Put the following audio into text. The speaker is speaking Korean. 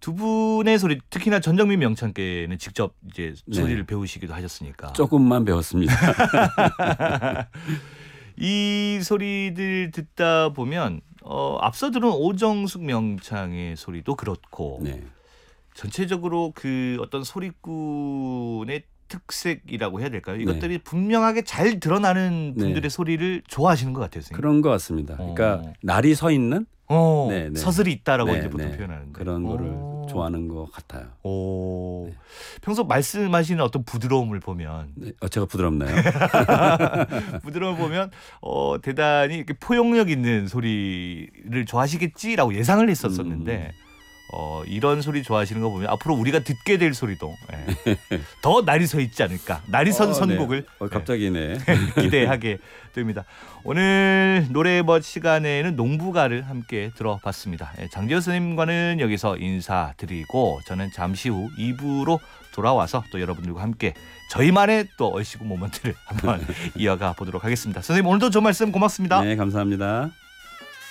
두 분의 소리, 특히나 전정민 명창께는 직접 이제 네. 소리를 배우시기도 하셨으니까. 조금만 배웠습니다. 이 소리들 듣다 보면 앞서 들은 오정숙 명창의 소리도 그렇고 네. 전체적으로 그 어떤 소리꾼의 특색이라고 해야 될까요? 이것들이 네. 분명하게 잘 드러나는 분들의 네. 소리를 좋아하시는 것 같아요. 선생님. 그런 것 같습니다. 그러니까 날이 서 있는 네, 네. 서슬이 있다라고 네, 이제 보통 네. 표현하는데 그런 거를 좋아하는 것 같아요. 네. 평소 말씀하시는 어떤 부드러움을 보면 네. 제가 부드럽나요? 부드러움을 보면 대단히 이렇게 포용력 있는 소리를 좋아하시겠지라고 예상을 했었었는데 이런 소리 좋아하시는 거 보면 앞으로 우리가 듣게 될 소리도 더 날이 서 있지 않을까. 날이 선 선곡을 네. 갑자기 네. 기대하게 됩니다. 오늘 노래벗 시간에는 농부가를 함께 들어봤습니다. 장지현 선생님과는 여기서 인사드리고 저는 잠시 후 2부로 돌아와서 또 여러분들과 함께 저희만의 또 얼씨구 모먼트를 한번 이어가 보도록 하겠습니다. 선생님 오늘도 좋은 말씀 고맙습니다. 네, 감사합니다.